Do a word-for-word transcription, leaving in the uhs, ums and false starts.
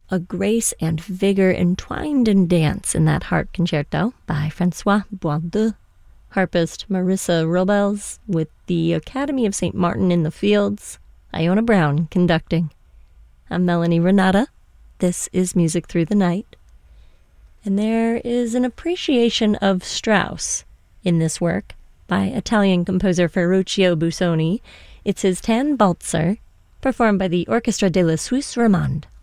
A grace and vigor entwined in dance in that harp concerto by Francois Boisdeu. Harpist Marissa Robles with the Academy of Saint Martin in the Fields. Iona Brown conducting. I'm Melanie Renata. This is Music Through the Night. And there is an appreciation of Strauss in this work by Italian composer Ferruccio Busoni. It's his Tannenbalzer, performed by the Orchestra de la Suisse Romande.